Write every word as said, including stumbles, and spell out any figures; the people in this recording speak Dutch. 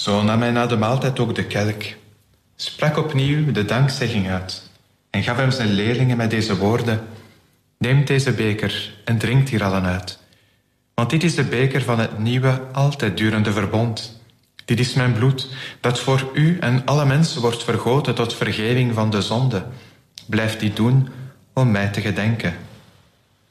Zo nam hij na de maaltijd ook de kelk, sprak opnieuw de dankzegging uit en gaf hem zijn leerlingen met deze woorden: neemt deze beker en drinkt hier allen uit. Want dit is de beker van het nieuwe, altijd durende verbond. Dit is mijn bloed, dat voor u en alle mensen wordt vergoten tot vergeving van de zonde. Blijf dit doen om mij te gedenken.